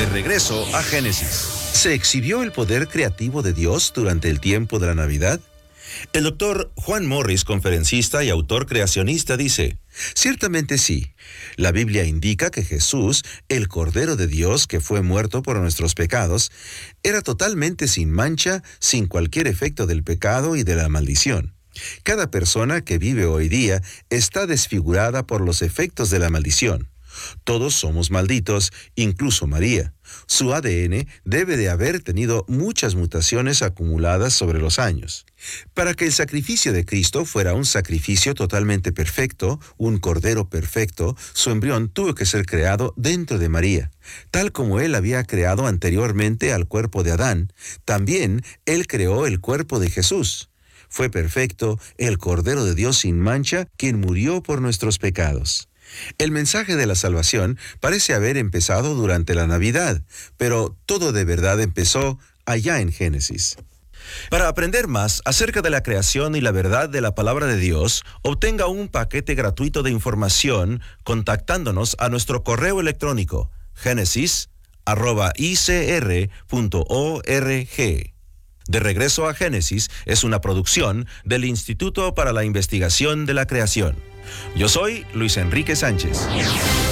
De regreso a Génesis. ¿Se exhibió el poder creativo de Dios durante el tiempo de la Navidad? El doctor Juan Morris, conferencista y autor creacionista, dice: ciertamente sí. La Biblia indica que Jesús, el Cordero de Dios que fue muerto por nuestros pecados, era totalmente sin mancha, sin cualquier efecto del pecado y de la maldición. Cada persona que vive hoy día está desfigurada por los efectos de la maldición. Todos somos malditos, incluso María. Su ADN debe de haber tenido muchas mutaciones acumuladas sobre los años. Para que el sacrificio de Cristo fuera un sacrificio totalmente perfecto, un cordero perfecto, su embrión tuvo que ser creado dentro de María. Tal como Él había creado anteriormente al cuerpo de Adán, también Él creó el cuerpo de Jesús. Fue perfecto, el Cordero de Dios sin mancha, quien murió por nuestros pecados. El mensaje de la salvación parece haber empezado durante la Navidad, pero todo de verdad empezó allá en Génesis. Para aprender más acerca de la creación y la verdad de la palabra de Dios, obtenga un paquete gratuito de información contactándonos a nuestro correo electrónico genesis@icr.org. De regreso a Génesis es una producción del Instituto para la Investigación de la Creación. Yo soy Luis Enrique Sánchez.